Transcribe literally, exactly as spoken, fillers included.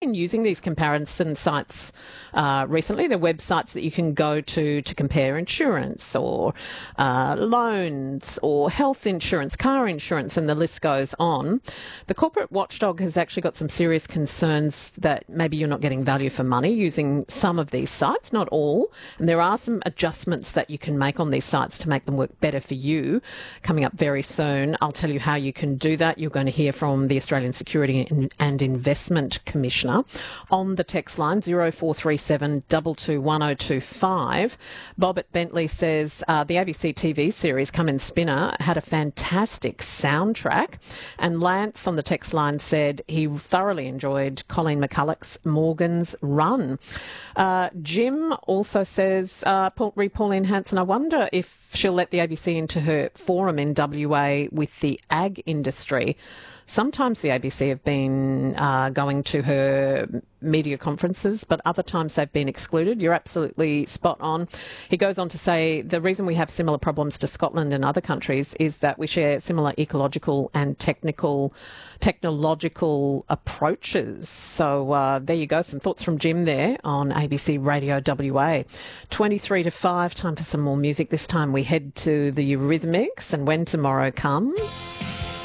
been using these comparison sites uh, recently. They're websites that you can go to to compare insurance or uh, loans or health insurance, car insurance, and the list goes on. The corporate watchdog has actually got some serious concerns that maybe you're not getting value for money using some of these sites, not all. And there are some adjustments that you can make on these sites to make them work better for you. Coming up very soon, I'll tell you how you can do that. You're going to hear from the Australian Security and Investment Commissioner on the text line zero four three seven two two one zero two five. Bob at Bentley says uh, the A B C T V series Come and Spinner had a fantastic soundtrack, and Lance on the text line said he thoroughly enjoyed Colleen McCulloch's Morgan's Run. Uh, Jim also says, uh, Paul, re Pauline Hanson, I wonder if she'll let the A B C into her forum in W A with the ag industry. Sometimes the A B C have been uh, going to her media conferences, but other times they've been excluded. You're absolutely spot on. He goes on to say the reason we have similar problems to Scotland and other countries is that we share similar ecological and technical, technological approaches. So uh, there you go. Some thoughts from Jim there on A B C Radio W A. twenty-three to five, time for some more music. This time we head to the Eurythmics and When Tomorrow Comes.